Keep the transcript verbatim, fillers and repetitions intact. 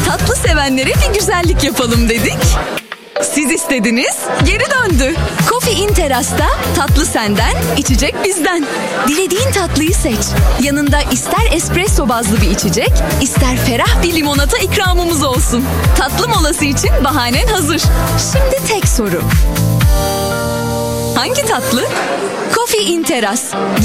Tatlı sevenlere bir güzellik yapalım dedik. Siz istediniz, geri döndü. Coffee in Terras'ta tatlı senden, içecek bizden. Dilediğin tatlıyı seç. Yanında ister espresso bazlı bir içecek, ister ferah bir limonata ikramımız olsun. Tatlı molası için bahanen hazır. Şimdi tek soru. Hangi tatlı? Coffee in Terras.